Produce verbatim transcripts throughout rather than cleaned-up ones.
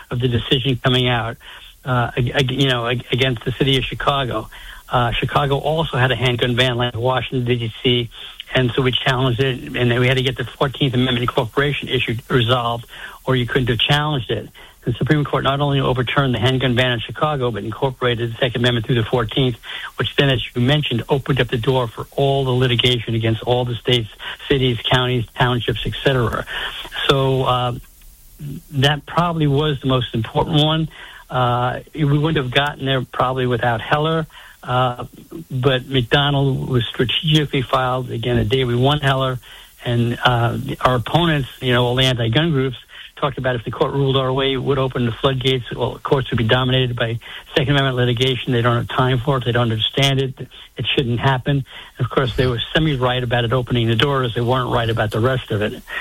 of the decision coming out, uh, you know, against the city of Chicago. Uh, Chicago also had a handgun ban like Washington, D C, and so we challenged it, and then we had to get the fourteenth Amendment incorporation issue resolved, or you couldn't have challenged it. The Supreme Court not only overturned the handgun ban in Chicago, but incorporated the Second Amendment through the fourteenth, which then, as you mentioned, opened up the door for all the litigation against all the states, cities, counties, townships, et cetera. So uh, that probably was the most important one. Uh, we wouldn't have gotten there probably without Heller. Uh, but McDonald was strategically filed, again, the day we won Heller, and uh, our opponents, you know, all the anti-gun groups, talked about if the court ruled our way, it would open the floodgates. Well, courts would be dominated by Second Amendment litigation. They don't have time for it. They don't understand it. It shouldn't happen. And of course, they were semi-right about it opening the doors. They weren't right about the rest of it.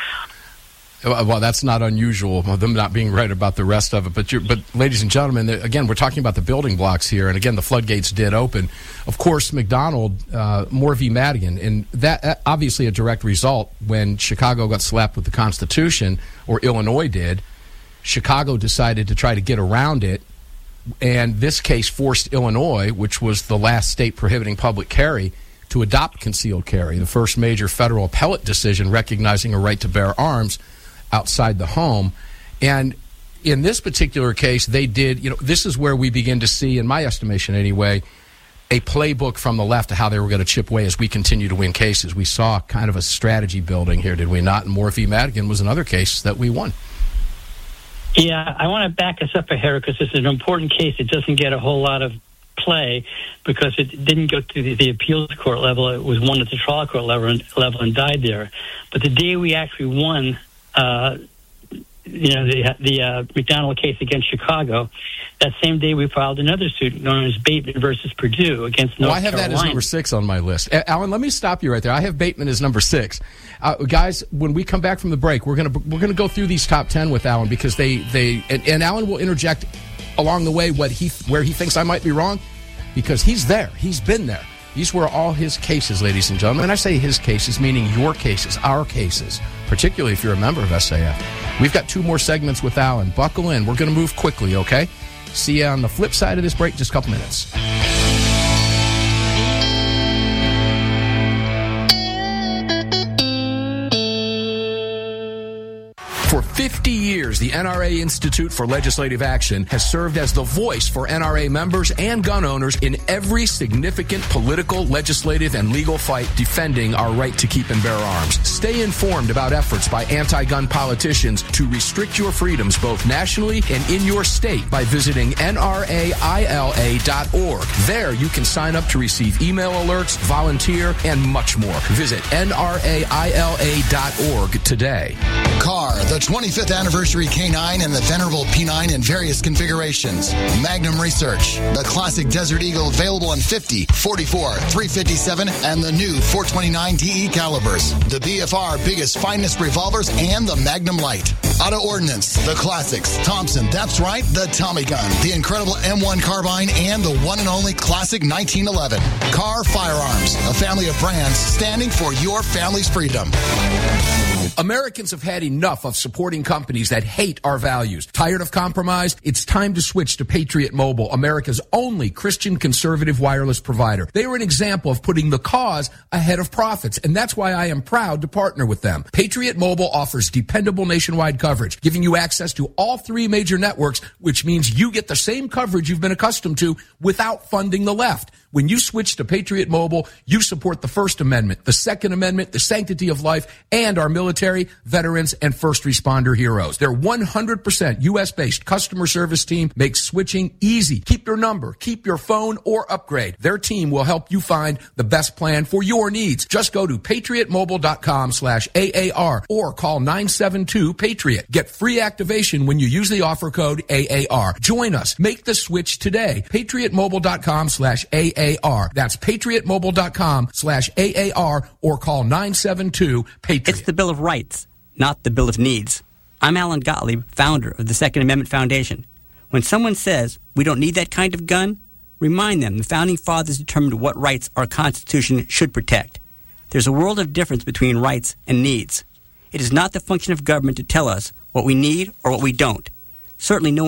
Well, that's not unusual, them not being right about the rest of it. But, you're, but ladies and gentlemen, again, we're talking about the building blocks here. And again, the floodgates did open. Of course, McDonald, uh, Moore v. Madigan, and that uh, obviously a direct result when Chicago got slapped with the Constitution, or Illinois did. Chicago decided to try to get around it. And this case forced Illinois, which was the last state prohibiting public carry, to adopt concealed carry, the first major federal appellate decision recognizing a right to bear arms outside the home. And in this particular case, they did, you know, this is where we begin to see, in my estimation anyway, a playbook from the left of how they were going to chip away as we continue to win cases. We saw kind of a strategy building here, did we not? And Moore v. Madigan was another case that we won. Yeah, I want to back us up ahead because this is an important case. It doesn't get a whole lot of play because it didn't go to the, the appeals court level. It was won at the trial court level and, level and died there. But the day we actually won Uh, you know, the, the uh, McDonald case against Chicago, that same day we filed another suit known as Bateman versus Purdue against North Carolina. Well, I have Carolina. that as number six on my list. Alan, let me stop you right there. I have Bateman as number six. Uh, guys, when we come back from the break, we're going to we're going to go through these top ten with Alan because they they and, and Alan will interject along the way what he where he thinks I might be wrong because he's there. He's been there. These were all his cases, ladies and gentlemen. And I say his cases, meaning your cases, our cases, particularly if you're a member of S A F. We've got two more segments with Alan. Buckle in. We're going to move quickly, okay? See you on the flip side of this break in just a couple minutes. For fifty years, the N R A Institute for Legislative Action has served as the voice for N R A members and gun owners in every significant political, legislative, and legal fight defending our right to keep and bear arms. Stay informed about efforts by anti-gun politicians to restrict your freedoms both nationally and in your state by visiting N R A I L A dot org. There, you can sign up to receive email alerts, volunteer, and much more. Visit N R A I L A dot org today. Car, the twenty-fifth anniversary K nine and the venerable P nine in various configurations. Magnum Research, the classic Desert Eagle available in fifty, forty-four, three fifty-seven, and the new four twenty-nine D E calibers. The B F R biggest, finest revolvers and the Magnum Light. Auto Ordnance, the classics. Thompson, that's right, the Tommy gun, the incredible M one carbine, and the one and only classic nineteen eleven. Car Firearms, a family of brands standing for your family's freedom. Americans have had enough of supporting companies that hate our values. Tired of compromise? It's time to switch to Patriot Mobile, America's only Christian conservative wireless provider. They are an example of putting the cause ahead of profits, and that's why I am proud to partner with them. Patriot Mobile offers dependable nationwide coverage, giving you access to all three major networks, which means you get the same coverage you've been accustomed to without funding the left. When you switch to Patriot Mobile, you support the First Amendment, the Second Amendment, the sanctity of life, and our military, veterans, and first responder heroes. Their one hundred percent U S-based customer service team makes switching easy. Keep your number, keep your phone, or upgrade. Their team will help you find the best plan for your needs. Just go to patriotmobile.com slash AAR or call nine seven two PATRIOT. Get free activation when you use the offer code A A R. Join us. Make the switch today. patriotmobile.com slash AAR. A A R. That's patriotmobile.com slash A A R or call nine seven two PATRIOT. It's the Bill of Rights, not the Bill of Needs. I'm Alan Gottlieb, founder of the Second Amendment Foundation. When someone says we don't need that kind of gun, remind them the Founding Fathers determined what rights our Constitution should protect. There's a world of difference between rights and needs. It is not the function of government to tell us what we need or what we don't. Certainly no